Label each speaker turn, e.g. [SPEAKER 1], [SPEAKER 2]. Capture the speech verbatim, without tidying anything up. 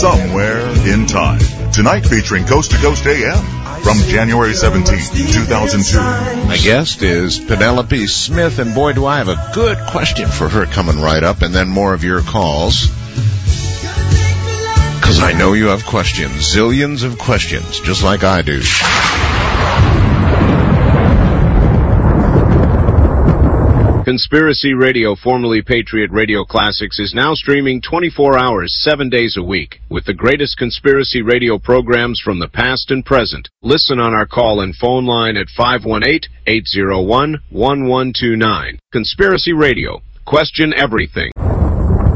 [SPEAKER 1] somewhere in time. Tonight featuring Coast to Coast A M from January seventeenth, two thousand two.
[SPEAKER 2] My guest is Penelope Smith, and boy, do I have a good question for her coming right up, and then more of your calls. Because I know you have questions, zillions of questions, just like I do.
[SPEAKER 3] Conspiracy Radio, formerly Patriot Radio Classics, is now streaming twenty-four hours, seven days a week, with the greatest conspiracy radio programs from the past and present. Listen on our call and phone line at five one eight, eight zero one, one one two nine. Conspiracy Radio. Question everything.